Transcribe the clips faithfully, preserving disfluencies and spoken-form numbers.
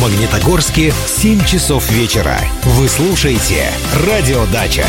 Магнитогорске семь часов вечера. Вы слушаете «Радио Дача».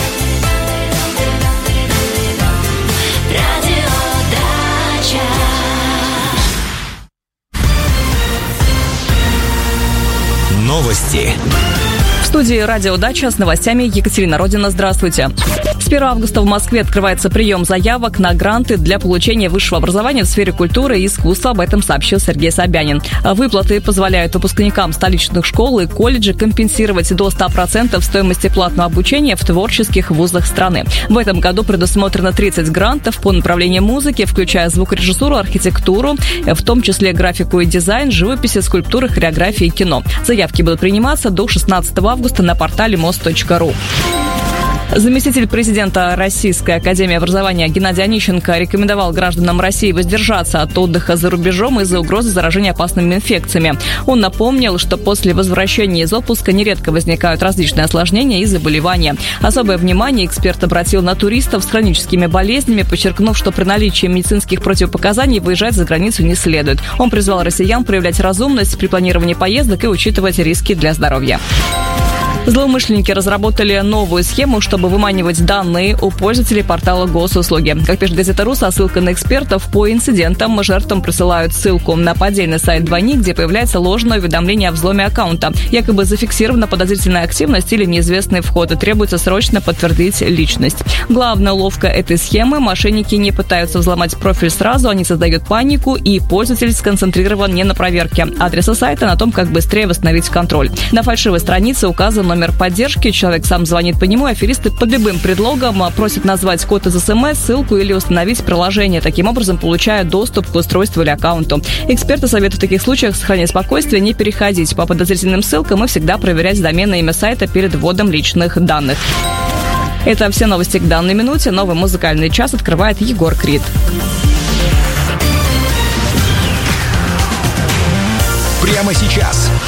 Новости. В студии «Радио Дача» с новостями Екатерина Родина. Здравствуйте. С первого августа в Москве открывается прием заявок на гранты для получения высшего образования в сфере культуры и искусства. Об этом сообщил Сергей Собянин. Выплаты позволяют выпускникам столичных школ и колледжей компенсировать до ста процентов стоимости платного обучения в творческих вузах страны. В этом году предусмотрено тридцать грантов по направлениям музыки, включая звукорежиссуру, архитектуру, в том числе графику и дизайн, живописи, скульптуры, хореографии и кино. Заявки будут приниматься до шестнадцатого августа на портале мос точка ру. Заместитель президента Российской академии образования Геннадий Онищенко рекомендовал гражданам России воздержаться от отдыха за рубежом из-за угрозы заражения опасными инфекциями. Он напомнил, что после возвращения из отпуска нередко возникают различные осложнения и заболевания. Особое внимание эксперт обратил на туристов с хроническими болезнями, подчеркнув, что при наличии медицинских противопоказаний выезжать за границу не следует. Он призвал россиян проявлять разумность при планировании поездок и учитывать риски для здоровья. Злоумышленники разработали новую схему, чтобы выманивать данные у пользователей портала госуслуги. Как пишет газета РУ, со ссылкой на экспертов, по инцидентам жертвам присылают ссылку на поддельный сайт двойник, где появляется ложное уведомление о взломе аккаунта. Якобы зафиксирована подозрительная активность или неизвестный вход, и требуется срочно подтвердить личность. Главная уловка этой схемы – мошенники не пытаются взломать профиль сразу, они создают панику, и пользователь сконцентрирован не на проверке адреса сайта, а на том, как быстрее восстановить контроль. На фальшивой странице указан номер поддержки, человек сам звонит по нему, аферисты под любым предлогом просят назвать код из СМС, ссылку или установить приложение, таким образом получая доступ к устройству или аккаунту. Эксперты советуют в таких случаях сохранять спокойствие, не переходить по подозрительным ссылкам и всегда проверять доменное имя сайта перед вводом личных данных. Это все новости к данной минуте. Новый музыкальный час открывает Егор Крид. Прямо сейчас